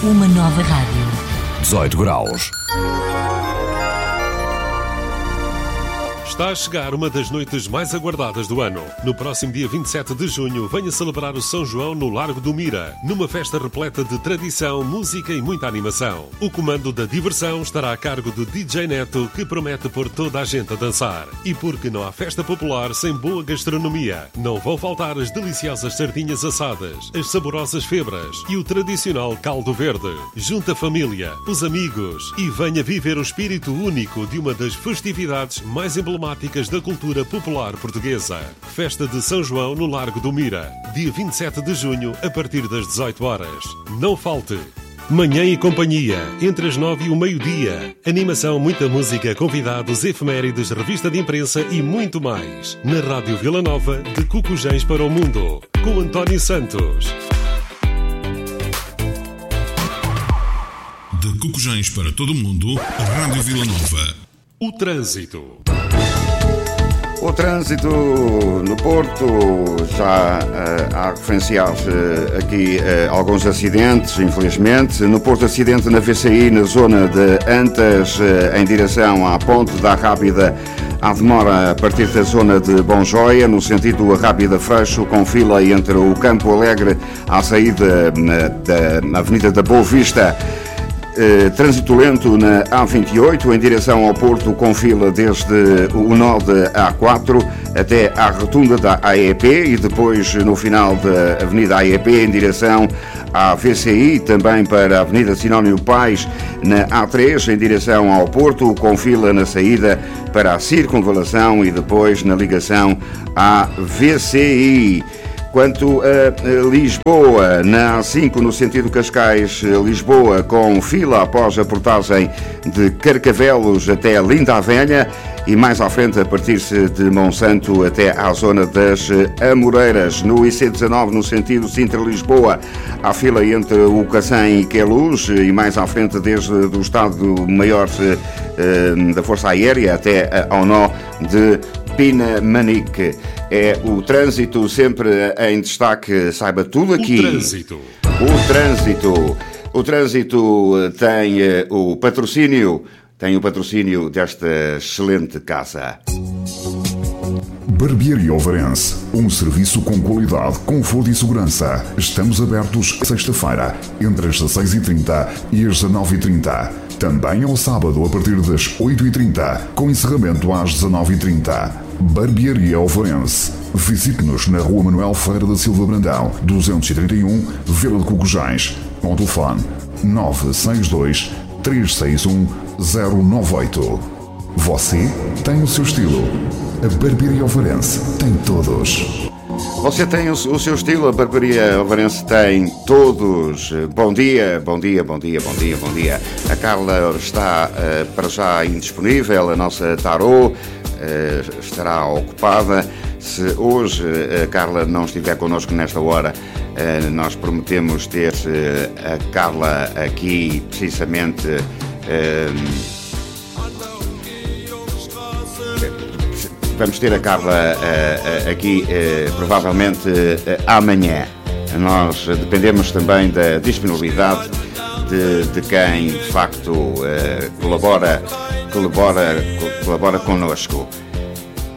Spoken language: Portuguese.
Uma nova rádio. 18 graus. Está a chegar uma das noites mais aguardadas do ano. No próximo dia 27 de junho, venha celebrar o São João no Largo do Mira, numa festa repleta de tradição, música e muita animação. O comando da diversão estará a cargo do DJ Neto, que promete pôr toda a gente a dançar. E porque não há festa popular sem boa gastronomia, não vão faltar as deliciosas sardinhas assadas, as saborosas febras e o tradicional caldo verde. Junte a família, os amigos e venha viver o espírito único de uma das festividades mais emblemáticas da cultura popular portuguesa. Festa de São João no Largo do Mira, dia 27 de junho, a partir das 18 horas. Não falte! Manhã e companhia, entre as 9 e o meio-dia. Animação, muita música, convidados, efemérides, revista de imprensa e muito mais. Na Rádio Vila Nova, de Cucujães para o Mundo, com António Santos. De Cucujães para todo o mundo, Rádio Vila Nova. O trânsito. O trânsito no Porto, já há referenciados aqui alguns acidentes, infelizmente. No Porto, acidente na VCI, na zona de Antas, em direção à Ponte da Rábida. Há demora a partir da zona de Bom Joia, no sentido Rábida Freixo, com fila entre o Campo Alegre à saída da Avenida da Boa Vista. Trânsito lento na A28 em direção ao Porto, com fila desde o nó de A4 até à rotunda da AEP e depois no final da Avenida AEP em direção à VCI, também para a Avenida Sinónio Pais na A3 em direção ao Porto, com fila na saída para a Circunvalação e depois na ligação à VCI. Quanto a Lisboa, na A5, no sentido Cascais-Lisboa, com fila após a portagem de Carcavelos até Linda a Velha e mais à frente a partir-se de Monsanto até à zona das Amoreiras. No IC19, no sentido Sintra-Lisboa, há fila entre o Cacém e Queluz e mais à frente desde o Estado-Maior da Força Aérea até ao nó de Pinamanique. É o trânsito sempre em destaque, saiba tudo aqui. O trânsito tem o patrocínio desta excelente casa. Barbearia Ovarense, um serviço com qualidade, conforto e segurança. Estamos abertos sexta-feira, entre as 16h30 e as 19h30. Também ao sábado, a partir das 8h30, com encerramento às 19h30. Barbearia Ovarense. Visite-nos na Rua Manuel Ferreira da Silva Brandão, 231, Vila de Cucujães. Com telefone 962 361 098. Você tem o seu estilo. A Barbearia Ovarense tem todos. Você tem o seu estilo, a Barbearia Ovarense tem todos. Bom dia. A Carla está para já indisponível, a nossa tarô estará ocupada. Se hoje a Carla não estiver connosco nesta hora, nós prometemos ter a Carla aqui precisamente. Vamos ter a Carla aqui provavelmente amanhã. Nós dependemos também da disponibilidade de quem de facto colabora connosco.